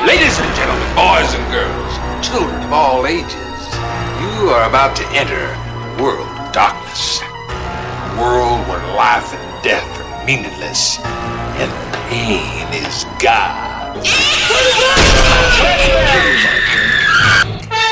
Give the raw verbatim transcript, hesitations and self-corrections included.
Ladies and gentlemen, boys and girls, children of all ages, you are about to enter a world of darkness. A world where life and death are meaningless and pain is God.